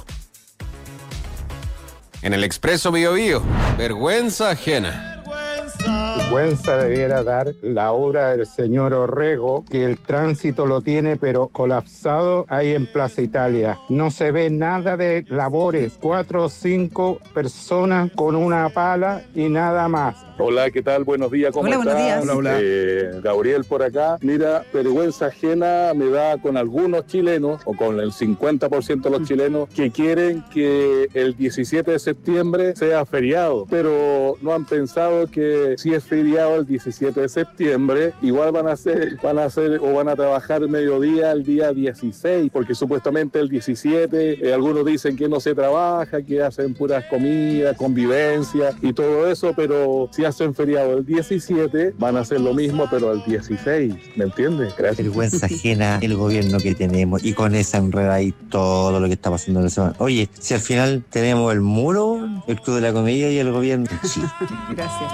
En el Expreso Bio Bio, vergüenza ajena. vergüenza debiera dar la obra del señor Orrego, que el tránsito lo tiene pero colapsado ahí en Plaza Italia. No se ve nada de labores, cuatro o cinco personas con una pala y nada más. Hola, ¿qué tal? Buenos días, ¿cómo Hola, estás? buenos días. Hola, hola. Eh, Gabriel por acá. Mira, vergüenza ajena me da con algunos chilenos, o con el cincuenta por ciento de los chilenos, que quieren que el diecisiete de septiembre sea feriado, pero no han pensado que si es feriado el diecisiete de septiembre, igual van a hacer, van a hacer o van a trabajar mediodía el día dieciséis, porque supuestamente el diecisiete, eh, algunos dicen que no se trabaja, que hacen puras comidas, convivencia y todo eso, pero si hacen feriado el diecisiete, van a hacer lo mismo, pero el dieciséis, ¿me entiendes? Gracias. Vergüenza ajena el gobierno que tenemos y con esa enreda y todo lo que está pasando en la semana. Oye, si al final tenemos el muro, el Club de la Comedia y el gobierno. Sí. Gracias.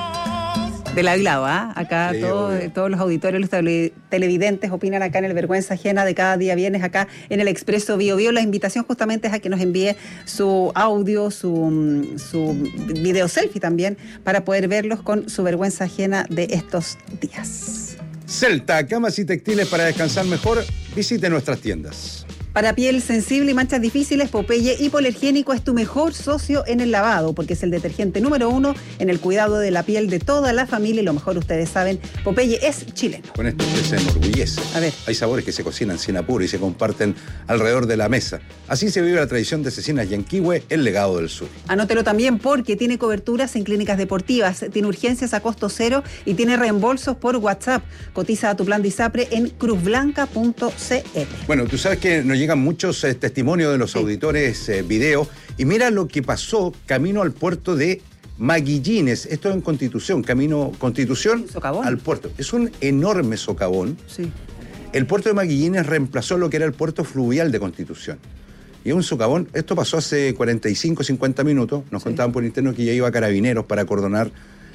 De la lado, ¿ah? Acá Sí, todo, todos los auditorios, los tele, televidentes opinan acá en el Vergüenza Ajena de cada día viernes acá en el Expreso Bio Bio. La invitación justamente es a que nos envíe su audio, su, su video selfie también, para poder verlos con su vergüenza ajena de estos días. Celta, camas y textiles para descansar mejor. Visite nuestras tiendas. Para piel sensible y manchas difíciles, Popeye Hipoalergénico es tu mejor socio en el lavado, porque es el detergente número uno en el cuidado de la piel de toda la familia. Y lo mejor, ustedes saben, Popeye es chileno. Con esto usted se enorgullece. A ver. Hay sabores que se cocinan sin apuro y se comparten alrededor de la mesa. Así se vive la tradición de Cecinas Yanquihue, el legado del sur. Anótelo también porque tiene coberturas en clínicas deportivas, tiene urgencias a costo cero y tiene reembolsos por WhatsApp. Cotiza a tu plan de ISAPRE en cruz blanca punto c l. Bueno, tú sabes que nos llegan muchos eh, testimonios de los sí. auditores eh, video, y mira lo que pasó camino al puerto de Maguillines. Esto es en Constitución, camino Constitución al puerto. Es un enorme socavón. Sí. El puerto de Maguillines reemplazó lo que era el puerto fluvial de Constitución. Y es un socavón. Esto pasó hace cuarenta y cinco, cincuenta minutos. Nos sí. contaban por interno que ya iba Carabineros para acordonar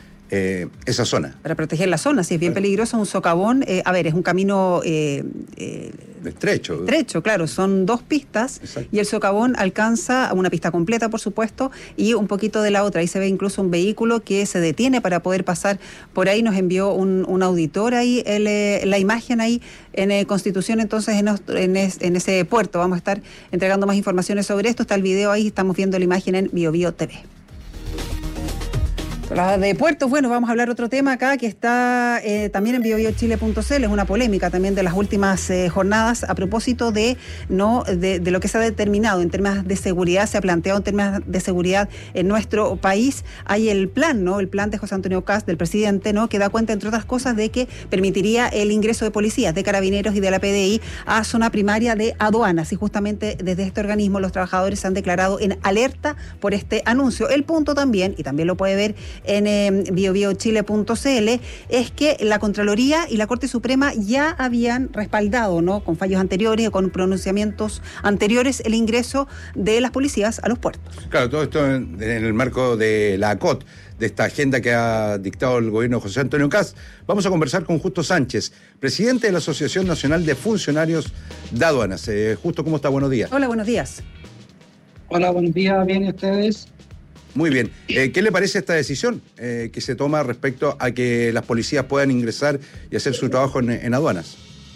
Eh, esa zona. Para proteger la zona, sí, es bien peligroso, un socavón, eh, a ver, es un camino eh, eh, estrecho. Estrecho, claro, son dos pistas. Exacto. Y el socavón alcanza una pista completa, por supuesto, y un poquito de la otra. Ahí se ve incluso un vehículo que se detiene para poder pasar por ahí. Nos envió un, un auditor ahí, el, eh, la imagen ahí en eh, Constitución, entonces en, en, es, en ese puerto. Vamos a estar entregando más informaciones sobre esto. Está el video ahí, estamos viendo la imagen en Bio Bio T V. La de puertos, bueno, vamos a hablar otro tema acá que está eh, también en bio bio chile punto c l. Es una polémica también de las últimas eh, jornadas a propósito de no de, de lo que se ha determinado en temas de seguridad, se ha planteado en temas de seguridad en nuestro país. Hay el plan, ¿no? El plan de José Antonio Kast, del presidente, ¿no? Que da cuenta, entre otras cosas, de que permitiría el ingreso de policías, de carabineros y de la P D I a zona primaria de aduanas. Y justamente desde este organismo los trabajadores se han declarado en alerta por este anuncio. El punto también, y también lo puede ver en eh, bio bio chile punto c l, es que la Contraloría y la Corte Suprema ya habían respaldado, ¿no? Con fallos anteriores o con pronunciamientos anteriores, el ingreso de las policías a los puertos. Claro, todo esto en, en el marco de la A C O T, de esta agenda que ha dictado el gobierno de José Antonio Kast. Vamos a conversar con Justo Sánchez, presidente de la Asociación Nacional de Funcionarios de Aduanas. Eh, Justo, ¿cómo está? Buenos días. Hola, buenos días. Hola, buenos días. ¿Bien y ustedes? Muy bien. Eh, ¿Qué le parece esta decisión eh, que se toma respecto a que las policías puedan ingresar y hacer su trabajo en, en aduanas?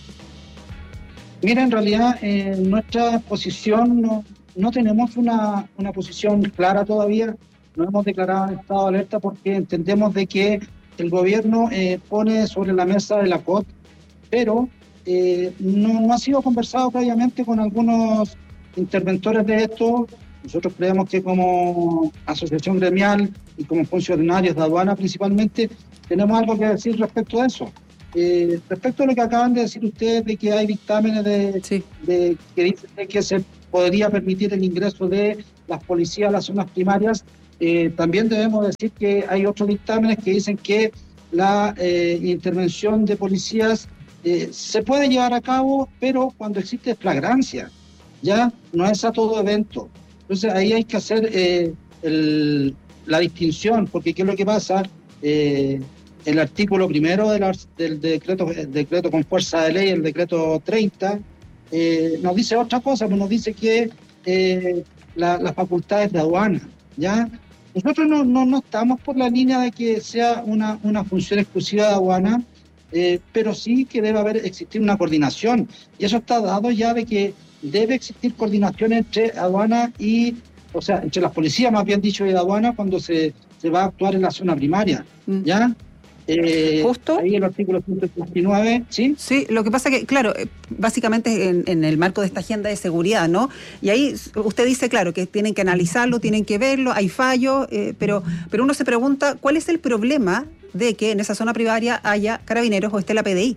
Mira, en realidad, en eh, nuestra posición no, no tenemos una, una posición clara todavía. No hemos declarado en estado de alerta porque entendemos de que el gobierno eh, pone sobre la mesa el A C O T, pero eh, no, no ha sido conversado previamente con algunos interventores de esto. Nosotros creemos que como asociación gremial y como funcionarios de aduana principalmente, tenemos algo que decir respecto a eso. Eh, respecto a lo que acaban de decir ustedes de que hay dictámenes de, sí. de, que dicen que se podría permitir el ingreso de las policías a las zonas primarias, eh, también debemos decir que hay otros dictámenes que dicen que la eh, intervención de policías eh, se puede llevar a cabo, pero cuando existe flagrancia, ya no es a todo evento. Entonces ahí hay que hacer eh, el, la distinción, porque ¿qué es lo que pasa? Eh, el artículo primero de la, del decreto, el decreto con fuerza de ley, el decreto treinta, eh, nos dice otra cosa, pues nos dice que eh, la, las facultades de aduana, ¿ya? Nosotros no, no, no estamos por la línea de que sea una, una función exclusiva de aduana, eh, pero sí que debe haber existir una coordinación. Y eso está dado ya de que debe existir coordinación entre aduana y, o sea, entre las policías, más bien dicho, y aduana cuando se, se va a actuar en la zona primaria, ¿ya? Eh, Justo. Ahí el artículo ciento treinta y nueve, ¿sí? Sí, lo que pasa que, claro, básicamente en, en el marco de esta agenda de seguridad, ¿no? Y ahí usted dice, claro, que tienen que analizarlo, tienen que verlo, hay fallos, eh, pero, pero uno se pregunta, ¿cuál es el problema de que en esa zona primaria haya carabineros o esté la P D I?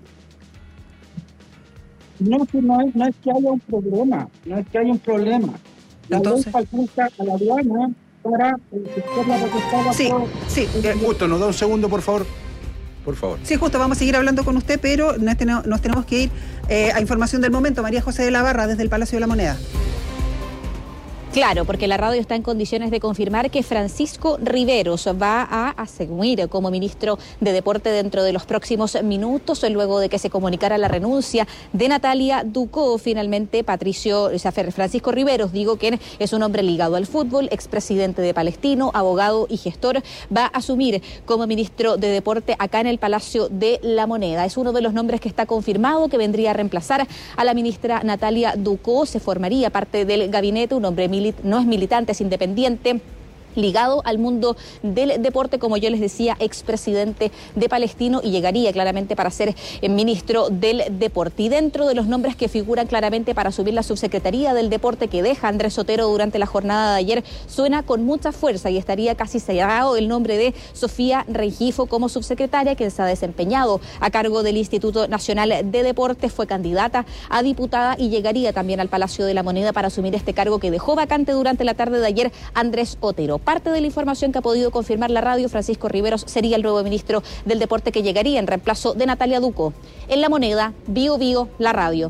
No, no es, no es que haya un problema, no es que haya un problema. La Entonces, ley faculta a la aduana para ejercer la potestad. Sí, sí. Justo, nos da un segundo, por favor. Por favor. Sí, justo, vamos a seguir hablando con usted, pero nos tenemos, nos tenemos que ir eh, a información del momento. María José de la Barra, desde el Palacio de la Moneda. Claro, porque la radio está en condiciones de confirmar que Francisco Riveros va a asumir como ministro de Deporte dentro de los próximos minutos, luego de que se comunicara la renuncia de Natalia Ducó. Finalmente, Patricio, o sea, Francisco Riveros, digo, quien es un hombre ligado al fútbol, expresidente de Palestino, abogado y gestor, va a asumir como ministro de Deporte acá en el Palacio de la Moneda. Es uno de los nombres que está confirmado, que vendría a reemplazar a la ministra Natalia Ducó. Se formaría parte del gabinete un hombre militar, no es militante, es independiente, ligado al mundo del deporte, como yo les decía, expresidente de Palestino, y llegaría claramente para ser eh, ministro del deporte. Y dentro de los nombres que figuran claramente para asumir la subsecretaría del deporte que deja Andrés Sotero durante la jornada de ayer, suena con mucha fuerza y estaría casi sellado el nombre de Sofía Rengifo como subsecretaria, quien se ha desempeñado a cargo del Instituto Nacional de Deportes, fue candidata a diputada y llegaría también al Palacio de la Moneda para asumir este cargo que dejó vacante durante la tarde de ayer Andrés Otero. Parte de la información que ha podido confirmar la radio, Francisco Riveros sería el nuevo ministro del Deporte que llegaría en reemplazo de Natalia Ducó. En La Moneda, Bio Bio, la radio.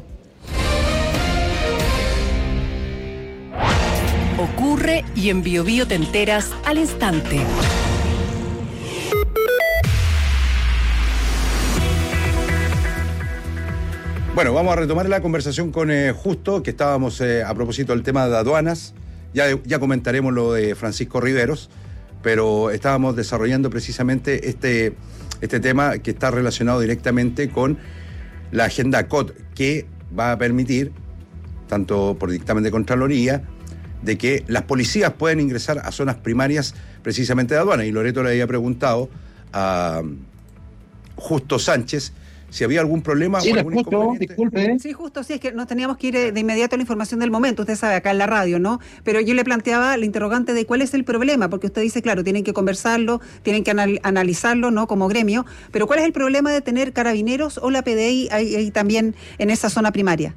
Ocurre y en Bio Bio te enteras al instante. Bueno, vamos a retomar la conversación con eh, Justo, que estábamos eh, a propósito del tema de aduanas. Ya, ya comentaremos lo de Francisco Riveros, pero estábamos desarrollando precisamente este, este tema que está relacionado directamente con la agenda C O T, que va a permitir, tanto por dictamen de Contraloría, de que las policías pueden ingresar a zonas primarias precisamente de aduana. Y Loreto le había preguntado a Justo Sánchez si había algún problema sí, o algún escucho, inconveniente. Disculpe. Sí, justo, sí, es que nos teníamos que ir de inmediato a la información del momento, usted sabe, acá en la radio, ¿no? Pero yo le planteaba la interrogante de cuál es el problema, porque usted dice, claro, tienen que conversarlo, tienen que anal- analizarlo, ¿no? Como gremio, pero ¿cuál es el problema de tener carabineros o la P D I ahí, ahí también en esa zona primaria?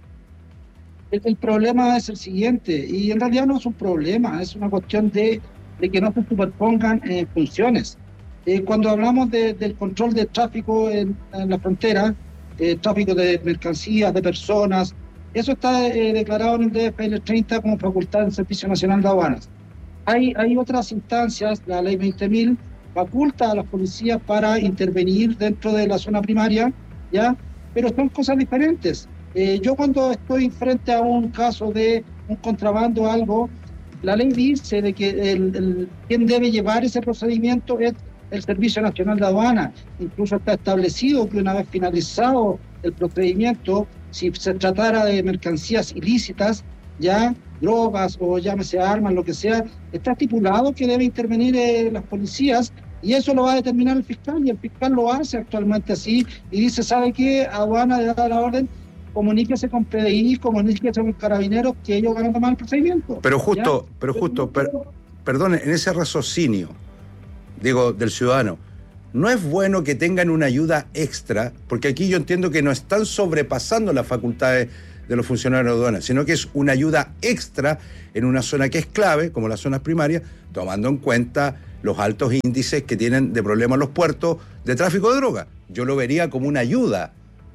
El, el problema es el siguiente, y en realidad no es un problema, es una cuestión de, de que no se superpongan eh, funciones. Eh, cuando hablamos de, del control de tráfico en, en la frontera, eh, tráfico de mercancías, de personas, eso está eh, declarado en el D F L treinta como facultad del Servicio Nacional de Aduanas. Hay, hay otras instancias, la ley veinte mil faculta a las policías para intervenir dentro de la zona primaria, ¿ya? Pero son cosas diferentes. Eh, yo cuando estoy frente a un caso de un contrabando o algo, la ley dice de que el, el, quien debe llevar ese procedimiento es el Servicio Nacional de Aduana. Incluso está establecido que una vez finalizado el procedimiento, si se tratara de mercancías ilícitas, ya drogas o llámese armas, lo que sea, está estipulado que debe intervenir eh, las policías, y eso lo va a determinar el fiscal, y el fiscal lo hace actualmente así, y dice, ¿sabe qué? Aduana le da la orden, comuníquese con P D I, comuníquese con Carabineros, que ellos van a tomar el procedimiento. Pero justo, ¿ya? pero justo, per, perdón, en ese raciocinio, digo, del ciudadano, ¿no es bueno que tengan una ayuda extra? Porque aquí yo entiendo que no están sobrepasando las facultades de los funcionarios de aduana, sino que es una ayuda extra en una zona que es clave, como las zonas primarias, tomando en cuenta los altos índices que tienen de problemas los puertos de tráfico de droga. Yo lo vería como una ayuda.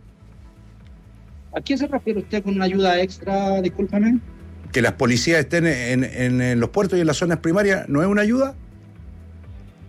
¿A qué se refiere usted con una ayuda extra? Discúlpame. Que las policías estén en, en, en los puertos y en las zonas primarias, ¿no es una ayuda?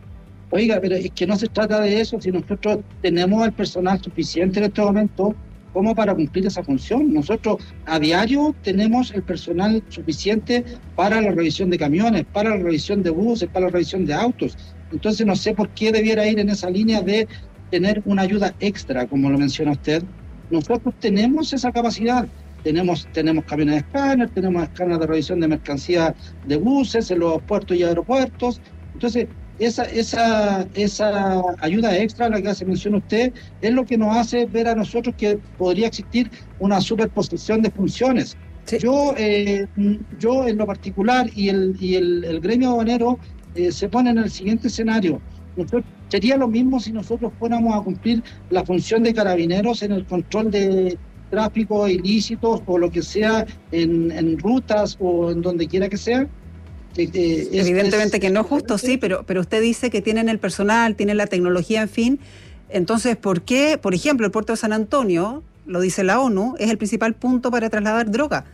Oiga, pero es que no se trata de eso, si nosotros tenemos el personal suficiente en este momento como para cumplir esa función. Nosotros a diario tenemos el personal suficiente para la revisión de camiones, para la revisión de buses, para la revisión de autos. Entonces no sé por qué debiera ir en esa línea de tener una ayuda extra, como lo menciona usted. Nosotros tenemos esa capacidad. Tenemos, tenemos camiones de escáner, tenemos escáneres de revisión de mercancía de buses en los puertos y aeropuertos. Entonces, esa, esa, esa ayuda extra, la que se menciona usted, es lo que nos hace ver a nosotros que podría existir una superposición de funciones. Sí. Yo, eh, yo en lo particular y el, y el, el gremio aduanero eh, se pone en el siguiente escenario. Nosotros, sería lo mismo si nosotros fuéramos a cumplir la función de carabineros en el control de tráfico ilícitos o lo que sea en, en rutas o en donde quiera que sea. Eh, eh, es, Evidentemente es, que no justo, sí, pero, pero usted dice que tienen el personal, tienen la tecnología, en fin. Entonces, ¿por qué, por ejemplo, el puerto de San Antonio, lo dice la ONU, es el principal punto para trasladar droga?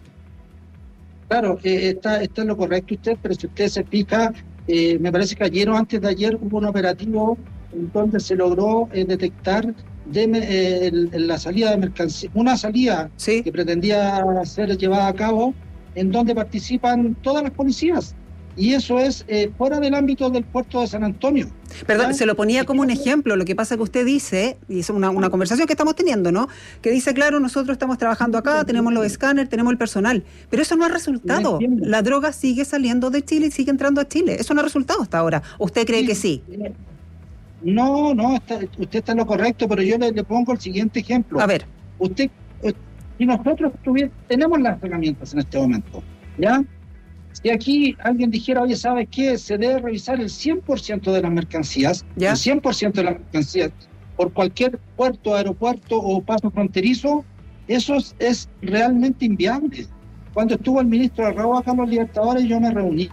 Claro, eh, está, está en lo correcto usted, pero si usted se fija, eh, me parece que ayer o antes de ayer hubo un operativo en donde se logró eh, detectar de eh, el, la salida de mercancía, una salida ¿sí? que pretendía ser llevada a cabo, en donde participan todas las policías. Y eso es eh, fuera del ámbito del puerto de San Antonio. Perdón, ¿ya? Se lo ponía como un ejemplo. Lo que pasa que usted dice, y es una, una conversación que estamos teniendo, ¿no? Que dice, claro, nosotros estamos trabajando acá, tenemos los escáneres, tenemos el personal. Pero eso no ha resultado. La droga sigue saliendo de Chile y sigue entrando a Chile. Eso no ha resultado hasta ahora. ¿Usted cree sí, que sí? No, no, está, usted está en lo correcto, pero yo le, le pongo el siguiente ejemplo. A ver. Usted, si nosotros tuviera, tenemos las herramientas en este momento, ¿ya? Si aquí alguien dijera, oye, ¿sabes qué? Se debe revisar el cien por ciento de las mercancías, ¿ya? El cien por ciento de las mercancías, por cualquier puerto, aeropuerto o paso fronterizo, eso es, es realmente inviable. Cuando estuvo el ministro de Raúl acá en los Libertadores, yo me reuní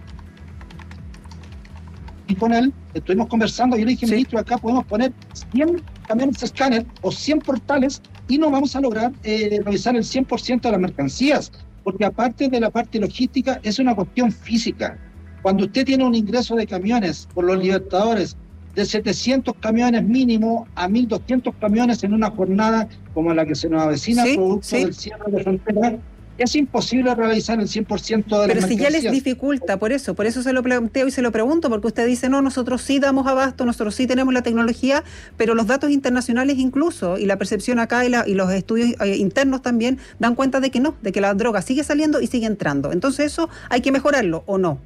y con él, estuvimos conversando, y yo le dije, sí. Ministro, acá podemos poner cien camiones escáner o cien portales y no vamos a lograr eh, revisar el cien por ciento de las mercancías, porque aparte de la parte logística, es una cuestión física. Cuando usted tiene un ingreso de camiones por los Libertadores de setecientos camiones mínimo a mil doscientos camiones en una jornada como la que se nos avecina, ¿sí? Producto sí. del cierre de fronteras, es imposible realizar el cien por ciento de las mercancías. Pero si ya les dificulta, por eso, por eso se lo planteo y se lo pregunto, porque usted dice, no, nosotros sí damos abasto, nosotros sí tenemos la tecnología, pero los datos internacionales incluso, y la percepción acá y, la, y los estudios eh, internos también, dan cuenta de que no, de que la droga sigue saliendo y sigue entrando. Entonces eso hay que mejorarlo, ¿o no?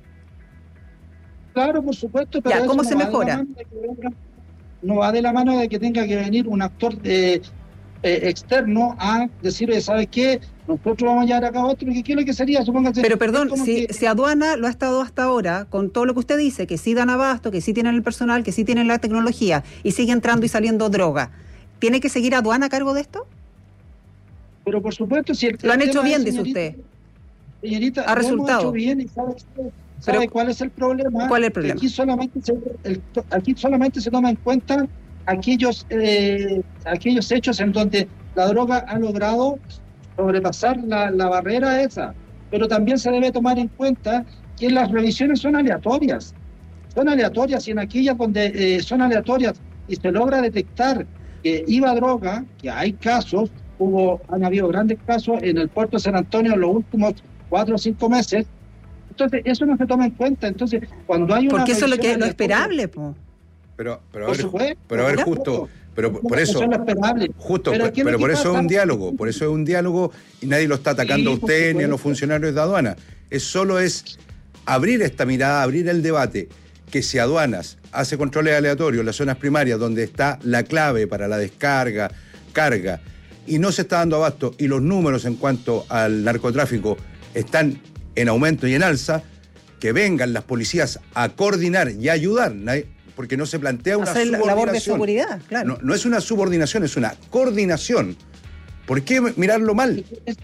Claro, por supuesto, pero ya, ¿cómo no se mejora? Venga, no va de la mano de que tenga que venir un actor eh, eh, externo a decirle, ¿sabes qué? Nosotros vamos a llevar a cabo otro, ¿qué es lo que sería? Supóngase, pero perdón, si, que... si aduana lo ha estado hasta ahora, con todo lo que usted dice, que sí dan abasto, que sí tienen el personal, que sí tienen la tecnología, y sigue entrando y saliendo droga, ¿tiene que seguir aduana a cargo de esto? Pero por supuesto, si el lo han hecho bien, dice usted. Señorita, ha resultado. Lo hemos hecho bien y sabe, sabe pero, cuál es el problema. ¿Cuál es el problema? Aquí solamente se, el, aquí solamente se toma en cuenta aquellos, eh, aquellos hechos en donde la droga ha logrado sobrepasar la, la barrera esa, pero también se debe tomar en cuenta que las revisiones son aleatorias, son aleatorias y en aquellas donde eh, son aleatorias y se logra detectar que iba droga, que hay casos, hubo, han habido grandes casos en el puerto de San Antonio en los últimos cuatro o cinco meses, entonces eso no se toma en cuenta, entonces cuando hay una... Porque eso es lo que es lo esperable, po. Pero, pero, a ver, supuesto, pero a ver, justo, pero por, por eso, justo, pero, pero, pero por eso es un diálogo, por eso es un diálogo y nadie lo está atacando sí, a usted ni a los funcionarios de aduana. Es solo es abrir esta mirada, abrir el debate, que si aduanas hace controles aleatorios en las zonas primarias donde está la clave para la descarga, carga, y no se está dando abasto, y los números en cuanto al narcotráfico están en aumento y en alza, que vengan las policías a coordinar y ayudar, porque no se plantea una hacer subordinación. Labor de seguridad, claro. No, no es una subordinación, es una coordinación. ¿Por qué mirarlo mal?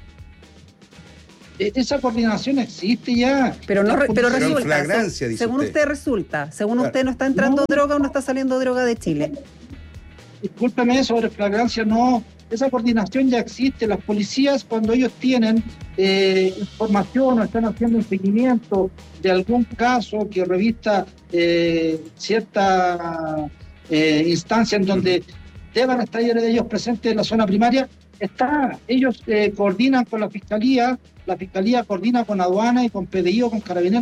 Esa coordinación existe ya. Pero no, pero, pero resulta, en flagrancia, dice según usted. usted resulta, según claro. usted no está entrando no, droga o no está saliendo droga de Chile. Discúlpeme, sobre flagrancia no. Esa coordinación ya existe. Las policías, cuando ellos tienen eh, información o están haciendo un seguimiento de algún caso que revista eh, cierta eh, instancia en donde deban estar ellos presentes en la zona primaria, Está, ellos eh, coordinan con la Fiscalía, la Fiscalía coordina con Aduana y con P D I o con Carabineros